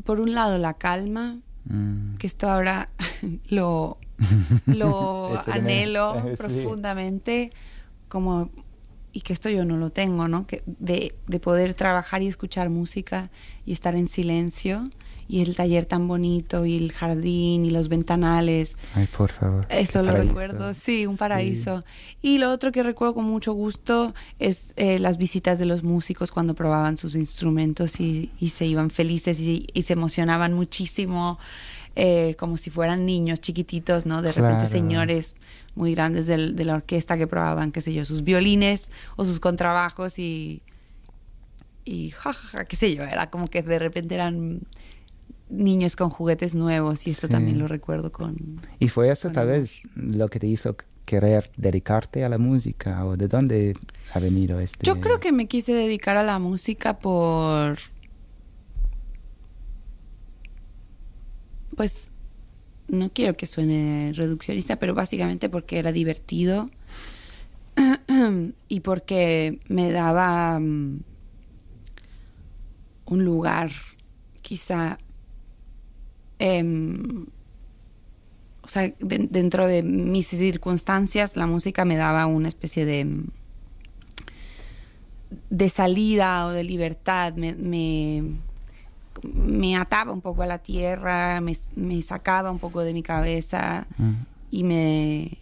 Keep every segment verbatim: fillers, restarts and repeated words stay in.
por un lado la calma, Mm. que esto ahora lo, lo Echo de anhelo menos. Sí. profundamente, como, y que esto yo no lo tengo, ¿no? Que de, de poder trabajar y escuchar música y estar en silencio, y el taller tan bonito, y el jardín, y los ventanales. Ay, por favor. Eso qué lo paraíso. recuerdo, sí, un Sí. paraíso. Y lo otro que recuerdo con mucho gusto es eh, las visitas de los músicos cuando probaban sus instrumentos y, y se iban felices y, y se emocionaban muchísimo, eh, como si fueran niños chiquititos, ¿no? De repente Claro. señores muy grandes del, de la orquesta que probaban, qué sé yo, sus violines o sus contrabajos y, y ja, ja, ja, qué sé yo, era como que de repente eran niños con juguetes nuevos, y esto Sí. también lo recuerdo con... Y fue eso con tal amor. vez lo que te hizo c- querer dedicarte a la música, o de dónde ha venido este... Yo creo que me quise dedicar a la música por... Pues no quiero que suene reduccionista, pero básicamente porque era divertido y porque me daba mm, un lugar, quizá, em, o sea, de- dentro de mis circunstancias, la música me daba una especie de, mm, de salida o de libertad, me, me, me ataba un poco a la tierra, me, me sacaba un poco de mi cabeza Mm. y me...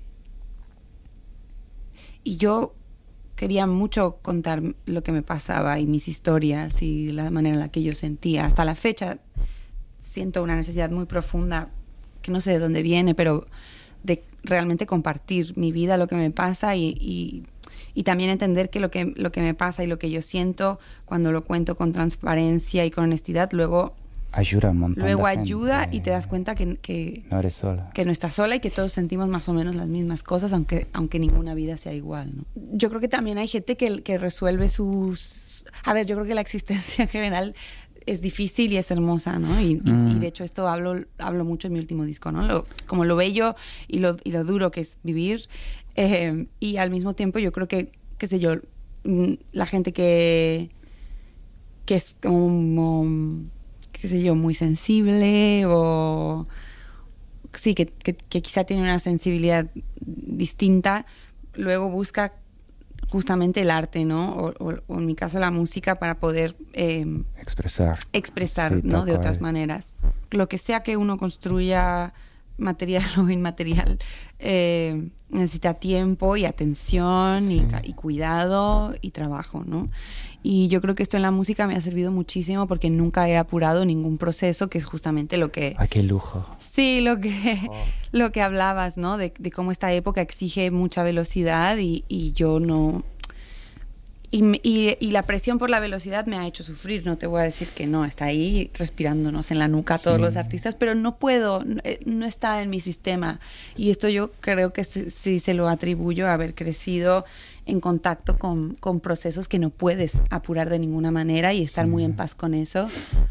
Y yo quería mucho contar lo que me pasaba y mis historias y la manera en la que yo sentía. Hasta la fecha siento una necesidad muy profunda, que no sé de dónde viene, pero de realmente compartir mi vida, lo que me pasa, y, y, y también entender que lo, que lo que me pasa y lo que yo siento, cuando lo cuento con transparencia y con honestidad, luego, Ayuda un montón luego de ayuda gente. y te das cuenta que, que, No eres sola. que no estás sola y que todos sentimos más o menos las mismas cosas, aunque, aunque ninguna vida sea igual, ¿no? Yo creo que también hay gente que, que resuelve sus... A ver, yo creo que la existencia en general es difícil y es hermosa, ¿no? Y, y- Mm. y de hecho esto hablo, hablo mucho en mi último disco, ¿no? Lo- como lo bello y lo, y lo duro que es vivir. Eh, y al mismo tiempo yo creo que, qué sé yo, mm, la gente que, que es como, qué sé yo, muy sensible o... Sí, que, que, que quizá tiene una sensibilidad distinta, luego busca justamente el arte, ¿no? O, o- o en mi caso la música, para poder eh, Expresar. expresar, Sí, ¿no? tal De otras cual. maneras. Lo que sea que uno construya, material o inmaterial, eh, necesita tiempo y atención y, Sí. ca- y cuidado y trabajo, ¿no? Y yo creo que esto en la música me ha servido muchísimo porque nunca he apurado ningún proceso, que es justamente lo que... Ay, qué lujo. Sí, lo que, Oh. lo que hablabas, ¿no? De, de cómo esta época exige mucha velocidad y, y yo no... Y, me- y, y la presión por la velocidad me ha hecho sufrir, no te voy a decir que no, está ahí respirándonos en la nuca todos Sí. los artistas, pero no puedo, no, eh, no está en mi sistema. Y esto yo creo que sí, sí se lo atribuyo a haber crecido en contacto con, con procesos que no puedes apurar de ninguna manera y estar Sí. muy en paz con eso.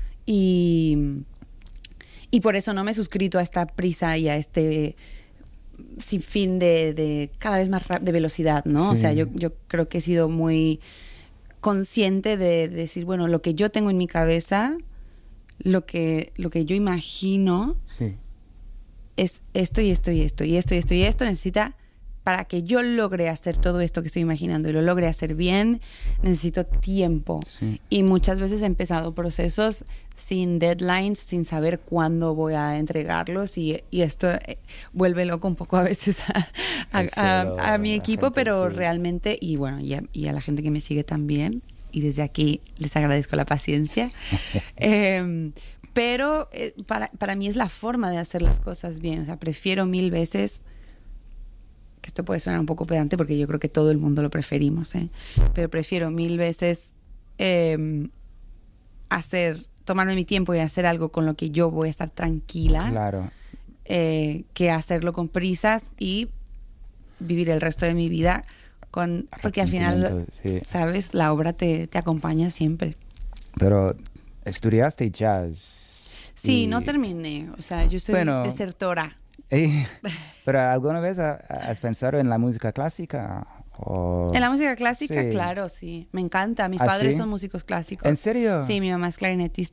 Y, y por eso no me he suscrito a esta prisa y a este sin fin de, de cada vez más rap- de velocidad, ¿no? O Sí. sea, yo, yo creo que he sido muy consciente de, de decir, bueno, lo que yo tengo en mi cabeza, lo que, lo que yo imagino Sí. es esto y esto y esto y esto y esto y esto. Necesita, para que yo logre hacer todo esto que estoy imaginando y lo logre hacer bien, necesito tiempo. Sí. Y muchas veces he empezado procesos sin deadlines, sin saber cuándo voy a entregarlos, y, y esto eh, vuelve loco un poco a veces a, a- El celo, a- a mi la equipo, gente, pero sí. realmente, y bueno, y a, y a la gente que me sigue también, y desde aquí les agradezco la paciencia. Em, pero eh, para, para mí es la forma de hacer las cosas bien. O sea, prefiero mil veces, que esto puede sonar un poco pedante porque yo creo que todo el mundo lo preferimos, ¿eh? Pero prefiero mil veces eh, hacer, tomarme mi tiempo y hacer algo con lo que yo voy a estar tranquila, Claro. eh, que hacerlo con prisas y vivir el resto de mi vida con... Porque al final, Arrepentimiento, sí. ¿sabes? La obra te, te acompaña siempre. Pero estudiaste jazz. Sí, y- no terminé. O sea, yo soy Bueno. desertora. y- Pero ¿alguna vez ha- has pensado en la música clásica? O... En la música clásica, Sí. claro, sí. Me encanta. Mis ¿Ah, padres sí? son músicos clásicos. ¿En serio? Sí, mi mamá es clarinetista.